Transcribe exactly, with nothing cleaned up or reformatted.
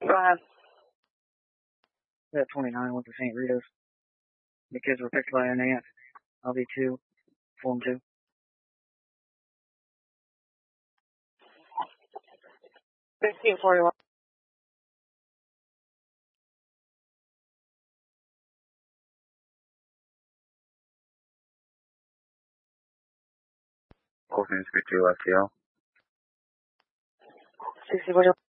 Go ahead. At twenty-nine, went to Saint Rita's. The kids were picked by an aunt. I'll be two. Form two. fifteen forty-one. Ocean Street two F T L. sixty forty-one.